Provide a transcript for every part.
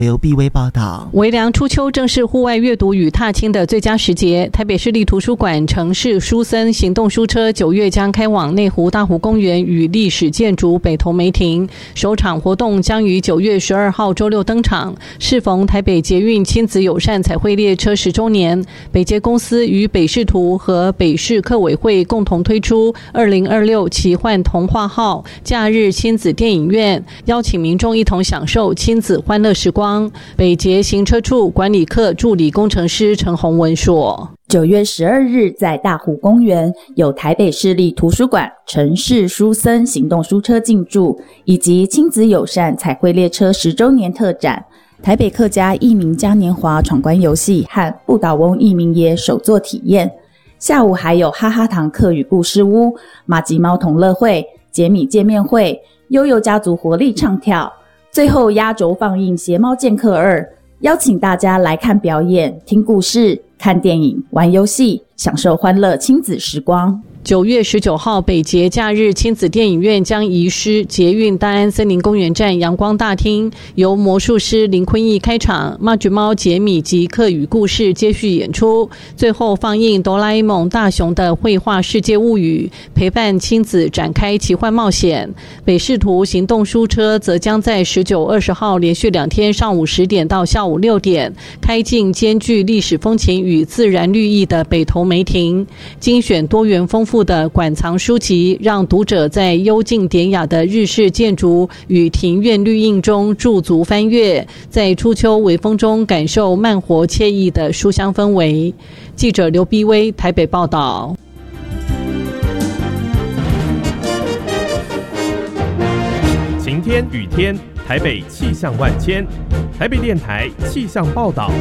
刘碧薇报道。 微凉初秋正是户外阅读与踏青的最佳时节，台北市立图书馆城市书森行动书车9月将开往内湖大湖公园与历史建筑北投梅亭，首场活动将于9月12号周六登场。适逢台北捷运亲子友善彩绘列车10周年，北捷公司与北市图和北市客委会共同推出2026奇幻童话号假日亲子电影院，邀请民众一同享受亲子欢乐时光。北捷行车处管理科助理工程师陈宏文说 ，9月12日在大湖公园有台北市立图书馆城市书森行动书车进驻，以及亲子友善彩绘列车10周年特展，台北客家义民嘉年华闯关游戏和不倒翁义民爷手作体验。下午还有哈哈堂客语故事屋、马吉猫同乐会、杰米见面会、悠悠家族活力唱跳，最后压轴放映《邪猫剑客2》，邀请大家来看表演、听故事、看电影、玩游戏，享受欢乐亲子时光。 9月19号，北捷假日亲子电影院将移师捷运大安森林公园站阳光大厅，由魔术师林坤义开场，马菊猫、杰米及客语故事接续演出，最后放映哆啦 A 梦大雄的绘画世界物语，陪伴亲子展开奇幻冒险。北市图行动书车则将在19、20号连续2天上午10点到下午6点，开进兼具历史风情与自然绿意的北投梅亭，精选多元丰富的馆藏书籍，让读者在幽静典雅的日式建筑与庭院绿荫中驻足翻阅，在初秋微风中感受慢活惬意的书香氛围。记者刘碧薇台北报道。 晴天雨天，台北气象万千。台北电台气象报道。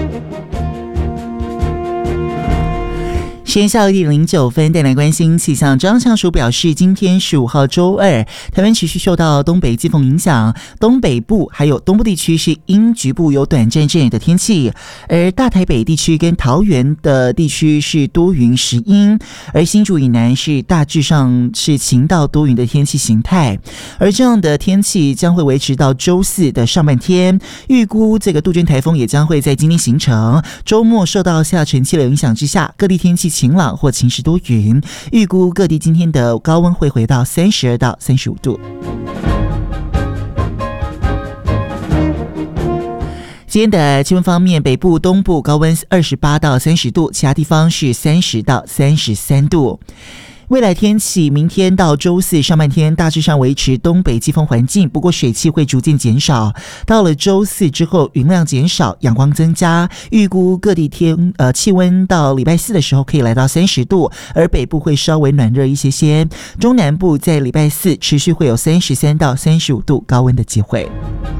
时间下午1点09分，带来关心气象。中央气象署表示，今天15号周二，台湾持续受到东北季风影响，东北部还有东部地区是阴局部有短暂阵雨的天气，而大台北地区跟桃园的地区是多云时阴，而新竹以南是大致上是晴到多云的天气形态。而这样的天气将会维持到周四的上半天，预估这个杜鹃台风也将会在今天形成，周末受到下沉气流影响之下，各地天气晴朗或晴时多云，预估各地今天的高温会回到32到35度。今天的气温方面，北部、东部高温28到30度，其他地方是30到33度。未来天气，明天到周四上半天大致上维持东北季风环境，不过水汽会逐渐减少。到了周四之后，云量减少，阳光增加，预估各地气温到礼拜四的时候可以来到30度，而北部会稍微暖热一些些。中南部在礼拜四持续会有33到35度高温的机会。